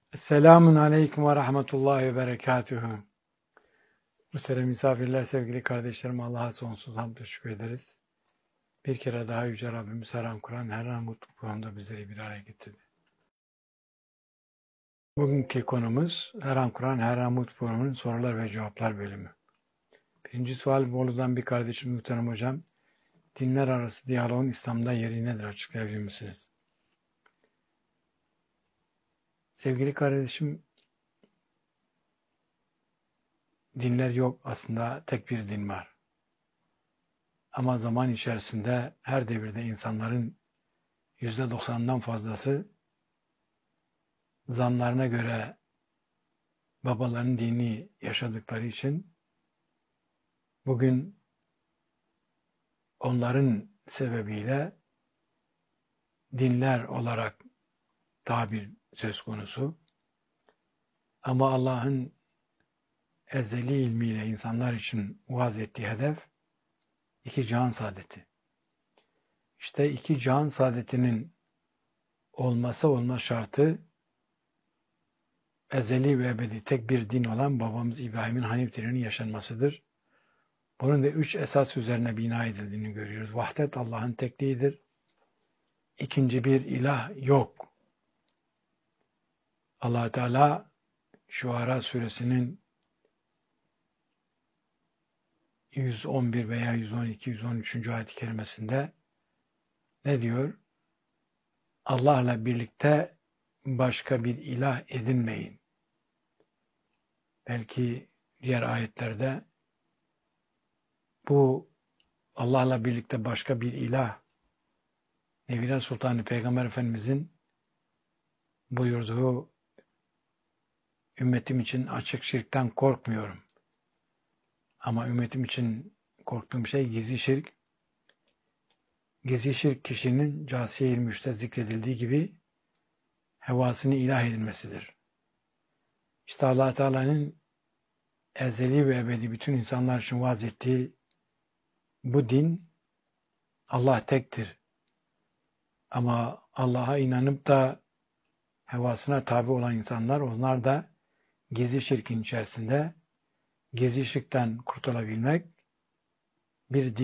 Selamun aleyküm ve rahmetullahi ve berekatühü. Muhterem misafirler, sevgili kardeşlerim, Allah'a sonsuz hamd ve şükür ederiz. Bir kere daha Yüce Rabbimiz her an Kur'an, her an mutlu Kur'an'da bizleri bir araya getirdi. Bugünkü konumuz her an Kur'an, her an mutlu Kur'an'ın sorular ve cevaplar bölümü. Birinci sual Bolu'dan bir kardeşim muhterem hocam. Dinler arası diyaloğun İslam'da yeri nedir, açıklayabilir misiniz? Sevgili kardeşim, dinler yok, aslında tek bir din var. Ama zaman içerisinde her devirde insanların %90'dan fazlası zanlarına göre babaların dini yaşadıkları için bugün onların sebebiyle dinler olarak tabir söz konusu. Ama Allah'ın ezeli ilmiyle insanlar için vaaz ettiği hedef iki cihan saadeti. İşte iki cihan saadetinin olmazsa olmaz şartı ezeli ve ebedi tek bir din olan babamız İbrahim'in Hanif dininin yaşanmasıdır. Bunun da üç esas üzerine bina edildiğini görüyoruz. Vahdet Allah'ın tekliğidir. İkinci bir ilah yok. Allah Teala Şuara suresinin 111 veya 112, 113. ayet-i kerimesinde ne diyor? Allah'la birlikte başka bir ilah edinmeyin. Belki diğer ayetlerde bu Allah'la birlikte başka bir ilah, Nevire Sultanı Peygamber Efendimizin buyurduğu ümmetim için açık şirkten korkmuyorum. Ama ümmetim için korktuğum şey gizli şirk. Gizli şirk kişinin Câsiye 23'te zikredildiği gibi hevasını ilah edilmesidir. İşte Allah Teala'nın ezeli ve ebedi bütün insanlar için vaaz ettiği bu din Allah tektir. Ama Allah'a inanıp da hevasına tabi olan insanlar, onlar da gizli şirkin içerisinde, gizli şirkten kurtulabilmek bir